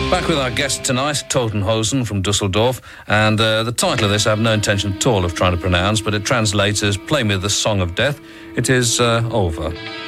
Back with our guest tonight, Totenhausen from Dusseldorf, and the title of this I have no intention at all of trying to pronounce, but it translates as Play Me the Song of Death. It is over.